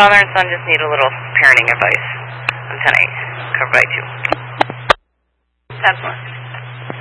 father and son just need a little parenting advice on tonight. Covered by 2. 10-4.